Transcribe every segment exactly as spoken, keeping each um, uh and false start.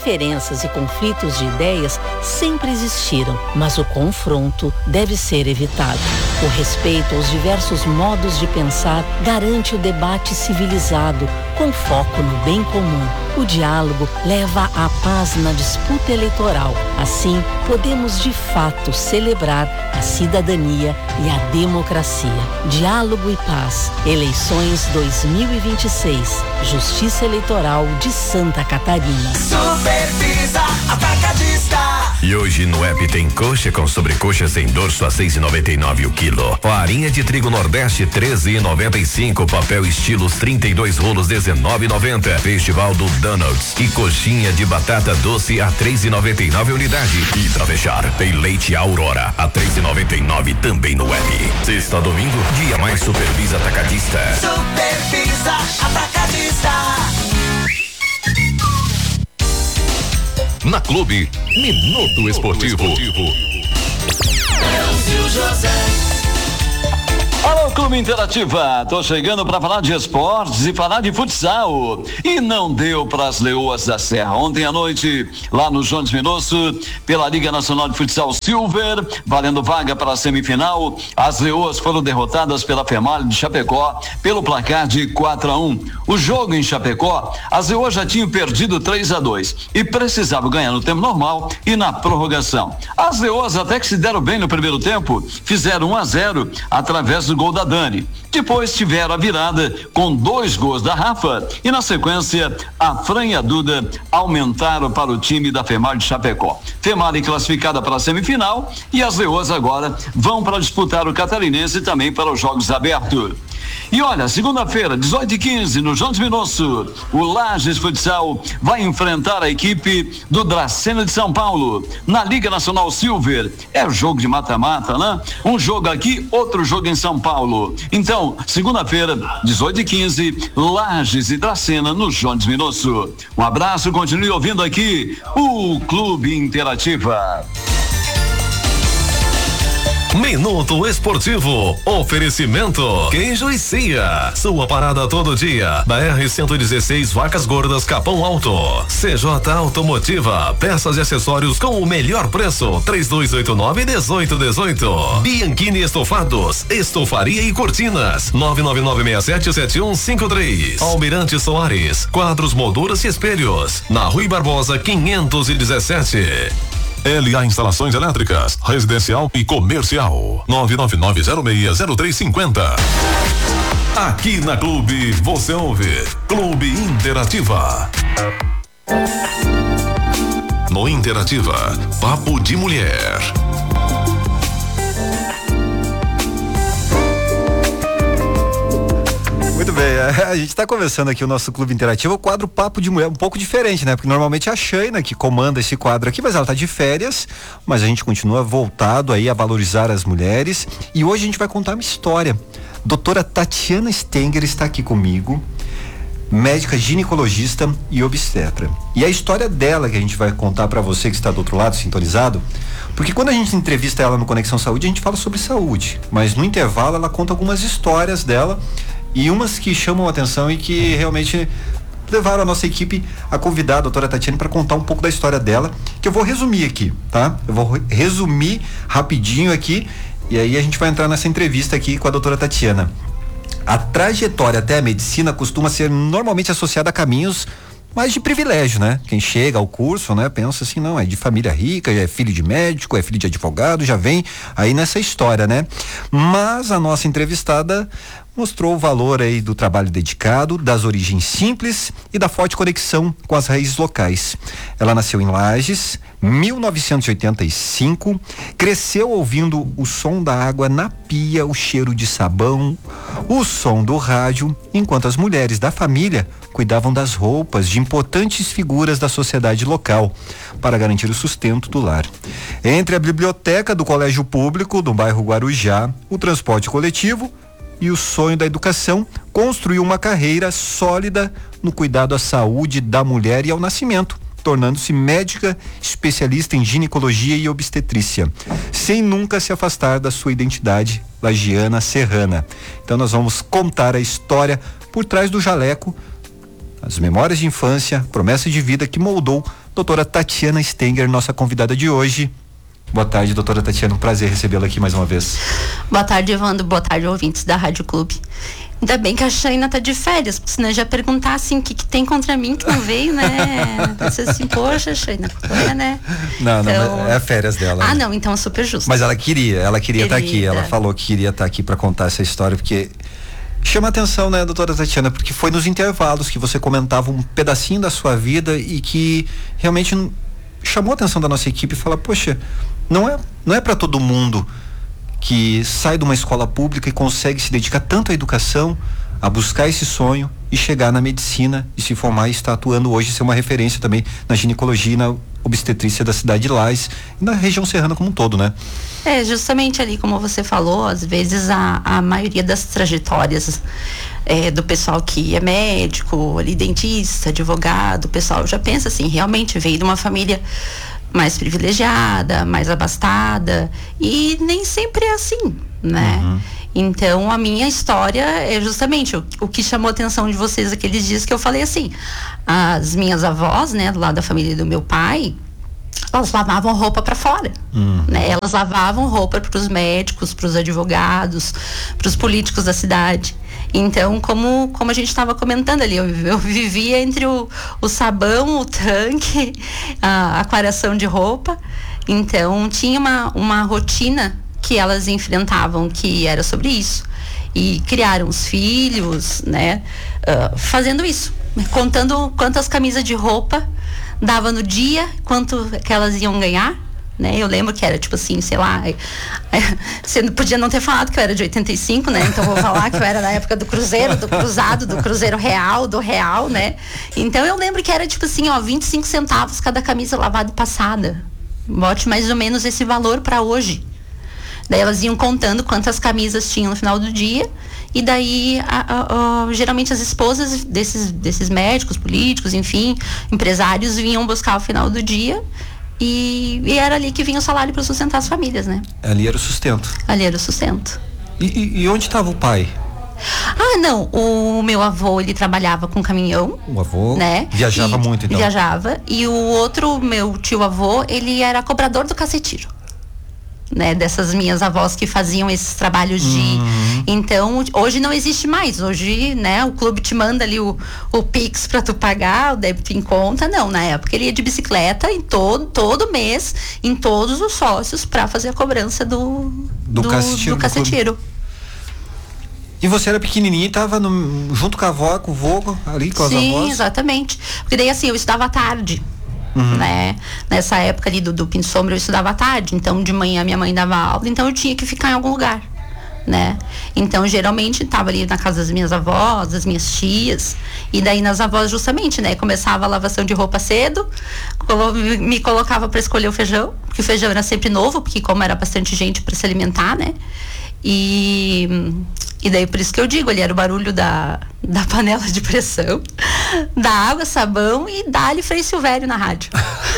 diferenças e conflitos de ideias sempre existiram, mas o confronto deve ser evitado. O respeito aos diversos modos de pensar garante o debate civilizado, com foco no bem comum. O diálogo leva à paz na disputa eleitoral. Assim, podemos de fato celebrar a cidadania e a democracia. Diálogo e paz. Eleições dois mil e vinte e seis. Justiça Eleitoral de Santa Catarina. Supervisa Atacadista. E hoje no app tem coxa com sobrecoxa sem dorso a seis e noventa e nove o quilo. Farinha de trigo Nordeste treze e noventa e cinco. Papel estilos trinta e dois rolos dezenove e noventa. Festival do Donald's e coxinha de batata doce a três e noventa e nove unidade. E pra fechar tem leite Aurora a três e noventa e nove também no app. Sexta a domingo dia mais Supervisa Atacadista. Supervisa Atacadista. Na Clube, Minuto Esportivo. Elcio José. Alô, Clube Interativa, tô chegando para falar de esportes e falar de futsal. E não deu para as Leoas da Serra. Ontem à noite, lá no Jones Minosso, pela Liga Nacional de Futsal Silver, valendo vaga para a semifinal, as Leoas foram derrotadas pela Femalha de Chapecó pelo placar de quatro a um. O jogo em Chapecó, as Leoas já tinham perdido três a dois e precisavam ganhar no tempo normal e na prorrogação. As Leoas até que se deram bem no primeiro tempo, fizeram um a zero através do gol da Dani. Depois tiveram a virada com dois gols da Rafa e na sequência a Fran e a Duda aumentaram para o time da Femar de Chapecó. Femar classificada para a semifinal e as Leoas agora vão para disputar o Catarinense também para os Jogos Abertos. E olha, segunda-feira, dezoito e quinze, no Jones Minosso, o Lages Futsal vai enfrentar a equipe do Dracena de São Paulo, na Liga Nacional Silver. É o jogo de mata-mata, né? Um jogo aqui, outro jogo em São Paulo. Então, segunda-feira, dezoito e quinze, Lages e Dracena no Jones Minosso. Um abraço, continue ouvindo aqui o Clube Interativa. Minuto Esportivo, oferecimento Queijo e Cia, sua parada todo dia, da R cento e dezesseis Vacas Gordas Capão Alto. C J Automotiva, peças e acessórios com o melhor preço, três dois oito nove, dezoito dezoito. Bianchini Estofados, estofaria e cortinas, nove nove nove seis sete sete um cinco três. Almirante Soares, quadros, molduras e espelhos, na Rui Barbosa quinhentos e dezessete. L A Instalações Elétricas, Residencial e Comercial, nove nove nove zero seis zero três cinco zero. Aqui na Clube você ouve Clube Interativa. No Interativa, Papo de Mulher. Muito bem, a gente está conversando aqui o nosso Clube Interativo, o quadro Papo de Mulher, um pouco diferente, né? Porque normalmente é a Shaina que comanda esse quadro aqui, mas ela está de férias, mas a gente continua voltado aí a valorizar as mulheres e hoje a gente vai contar uma história. Doutora Tatiana Stenger está aqui comigo, médica ginecologista e obstetra. E a história dela que a gente vai contar para você que está do outro lado, sintonizado, porque quando a gente entrevista ela no Conexão Saúde, a gente fala sobre saúde, mas no intervalo ela conta algumas histórias dela e umas que chamam a atenção e que realmente levaram a nossa equipe a convidar a doutora Tatiana para contar um pouco da história dela, que eu vou resumir aqui, tá? Eu vou resumir rapidinho aqui e aí a gente vai entrar nessa entrevista aqui com a doutora Tatiana. A trajetória até a medicina costuma ser normalmente associada a caminhos mais de privilégio, né? Quem chega ao curso, né? Pensa assim, não, é de família rica, já é filho de médico, é filho de advogado, já vem aí nessa história, né? Mas a nossa entrevistada mostrou o valor aí do trabalho dedicado, das origens simples e da forte conexão com as raízes locais. Ela nasceu em Lages, mil novecentos e oitenta e cinco, cresceu ouvindo o som da água na pia, o cheiro de sabão, o som do rádio, enquanto as mulheres da família cuidavam das roupas de importantes figuras da sociedade local para garantir o sustento do lar. Entre a biblioteca do Colégio Público do bairro Guarujá, o transporte coletivo e o sonho da educação, construiu uma carreira sólida no cuidado à saúde da mulher e ao nascimento, tornando-se médica especialista em ginecologia e obstetrícia, sem nunca se afastar da sua identidade lagiana serrana. Então nós vamos contar a história por trás do jaleco as memórias de infância, promessa de vida que moldou doutora Tatiana Stenger, nossa convidada de hoje. Boa tarde, doutora Tatiana, um prazer recebê-la aqui mais uma vez. Boa tarde, Evandro, boa tarde, ouvintes da Rádio Clube. Ainda bem que a Shaina tá de férias, porque senão eu já perguntar assim, o que, que tem contra mim que não veio, né? Você assim, poxa, Shaina, é, né? Não, então... não, é a férias dela. Ah, né? não, então é super justo. Mas ela queria, ela queria estar tá aqui, ela falou que queria estar tá aqui para contar essa história, porque chama atenção, né, doutora Tatiana, porque foi nos intervalos que você comentava um pedacinho da sua vida e que realmente chamou a atenção da nossa equipe e fala, poxa, não é, não é para todo mundo que sai de uma escola pública e consegue se dedicar tanto à educação, a buscar esse sonho e chegar na medicina e se formar e estar atuando hoje, ser uma referência também na ginecologia e na obstetrícia da cidade de Lages e na região serrana como um todo, né? É, justamente ali, como você falou, às vezes a, a maioria das trajetórias é, do pessoal que é médico, ali dentista, advogado, o pessoal já pensa assim, realmente veio de uma família mais privilegiada, mais abastada, e nem sempre é assim, né? Uhum. Então a minha história é justamente o, o que chamou a atenção de vocês aqueles dias que eu falei assim, as minhas avós, né, lá da família do meu pai, elas lavavam roupa para fora, uhum. né? Elas lavavam roupa para os médicos, para os advogados, para os políticos da cidade. Então, como, como a gente estava comentando ali, eu, eu vivia entre o, o sabão, o tanque, a aquaração de roupa. Então, tinha uma, uma rotina que elas enfrentavam que era sobre isso. E criaram os filhos, né? Uh, fazendo isso, contando quantas camisas de roupa dava no dia, quanto que elas iam ganhar. Né? Eu lembro que era tipo assim, sei lá, você podia não ter falado que eu era de oitenta e cinco, né? Então vou falar que eu era da época do cruzeiro, do cruzado, do cruzeiro real, do real, né? Então eu lembro que era tipo assim, ó, vinte e cinco centavos cada camisa lavada e passada. Bote mais ou menos esse valor para hoje. Daí elas iam contando quantas camisas tinham no final do dia e daí a, a, a, geralmente as esposas desses, desses médicos, políticos, enfim, empresários vinham buscar ao final do dia. E, e era ali que vinha o salário para sustentar as famílias, né? Ali era o sustento. Ali era o sustento. E, e, e onde estava o pai? Ah, não. O meu avô, ele trabalhava com caminhão. O avô né? Viajava e, muito, então? Viajava. E o outro, meu tio avô, ele era cobrador do caceteiro. Né, dessas minhas avós que faziam esses trabalhos de uhum. Então hoje não existe mais, hoje, né, o clube te manda ali o, o Pix pra tu pagar, o débito em conta. Não, na época ele ia de bicicleta em todo, todo mês em todos os sócios pra fazer a cobrança do do, do caceteiro, do caceteiro. E você era pequenininha e tava no, junto com a avó, com o vô, ali com as Sim, avós? Sim, exatamente, porque daí assim, eu estudava à tarde. Uhum. Né? Nessa época ali do, do Pinto Sombra eu estudava à tarde, então de manhã minha mãe dava aula, então eu tinha que ficar em algum lugar, né? Então geralmente estava ali na casa das minhas avós, das minhas tias, e daí nas avós justamente, né? Começava a lavação de roupa cedo, colo- me colocava para escolher o feijão, porque o feijão era sempre novo, porque como era bastante gente para se alimentar, né? E, e daí por isso que eu digo, ali era o barulho da, da panela de pressão, da água, sabão e dá-lhe Frei Silvério na rádio.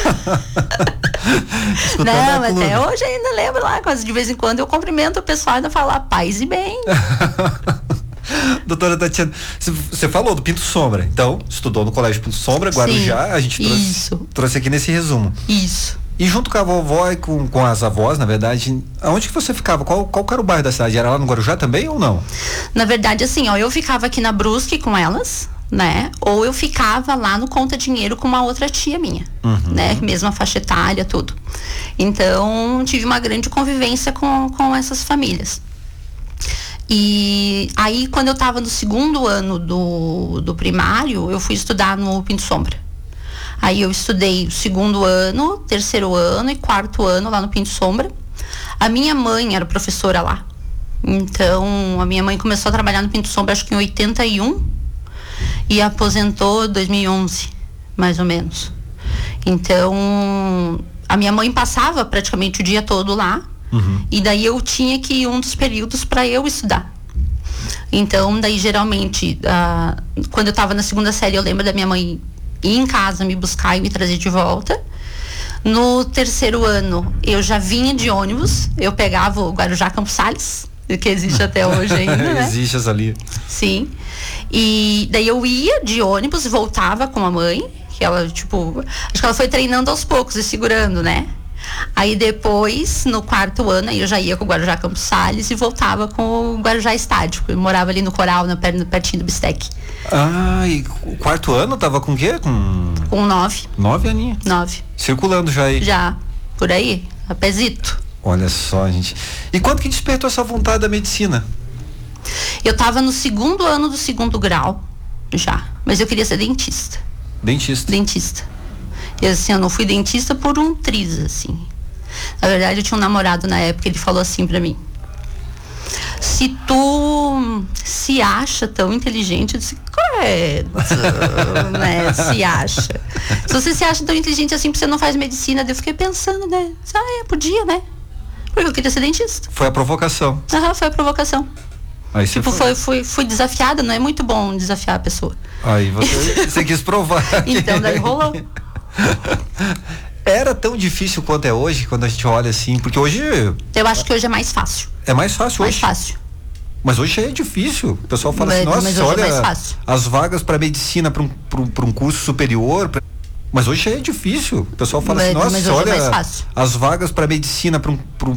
Não, até hoje ainda lembro lá, quase de vez em quando eu cumprimento o pessoal e ainda falo paz e bem. Doutora Tatiana, você falou do Pinto Sombra, então estudou no Colégio Pinto Sombra, Guarujá. Sim, a gente trouxe, trouxe aqui nesse resumo. Isso. E junto com a vovó e com, com as avós, na verdade, aonde que você ficava? Qual, qual era o bairro da cidade? Era lá no Guarujá também ou não? Na verdade, assim, ó, eu ficava aqui na Brusque com elas, né? Ou eu ficava lá no Conta Dinheiro com uma outra tia minha, uhum. né? Mesma faixa etária, tudo. Então, tive uma grande convivência com, com essas famílias. E aí, quando eu tava no segundo ano do, do primário, eu fui estudar no Pinto Sombra. Aí eu estudei o segundo ano, terceiro ano e quarto ano lá no Pinto Sombra. A minha mãe era professora lá. Então, a minha mãe começou a trabalhar no Pinto Sombra acho que em oitenta e um e aposentou em dois mil e onze, mais ou menos. Então, a minha mãe passava praticamente o dia todo lá. Uhum. E daí eu tinha que ir um dos períodos para eu estudar. Então, daí geralmente, uh, quando eu estava na segunda série, eu lembro da minha mãe ir em casa me buscar e me trazer de volta. No terceiro ano eu já vinha de ônibus, eu pegava o Guarujá Campos Sales, que existe até hoje ainda, né? Existe essa linha. Sim. E daí eu ia de ônibus, voltava com a mãe, que ela, tipo, acho que ela foi treinando aos poucos e segurando, né? Aí depois, no quarto ano, aí eu já ia com o Guarujá Campos Salles e voltava com o Guarujá Estádio. Eu morava ali no Coral, na, pertinho do Bistec. Ah, e o quarto ano tava com o quê? Com... Com nove. Nove aninhos? Nove. Circulando já aí? Já, por aí, a pezito. Olha só, gente. E quando que despertou essa vontade da medicina? Eu tava no segundo ano do segundo grau, já. Mas eu queria ser dentista. Dentista? Dentista. E assim, eu não fui dentista por um triz, assim. Na verdade, eu tinha um namorado na época, ele falou assim pra mim: se tu se acha tão inteligente, eu disse, correto, né? Se acha. Se você se acha tão inteligente assim, porque você não faz medicina, eu fiquei pensando, né? Ah, é, podia, né? Porque eu queria ser dentista. Foi a provocação. Aham, uhum, foi a provocação. Aí tipo, foi, fui, fui desafiada, não é muito bom desafiar a pessoa. Aí você, você quis provar. Então daí rolou. Era tão difícil quanto é hoje, quando a gente olha assim, porque hoje... Eu acho que hoje é mais fácil. É mais fácil mais hoje? Mais fácil. Mas hoje é difícil. O pessoal fala mas, assim, nossa, mas olha, é mais fácil. As vagas para medicina, para um, um, um curso superior... Pra... Mas hoje é difícil. O pessoal fala mas, assim, nossa, mas hoje olha, é mais fácil. As vagas para medicina, para um,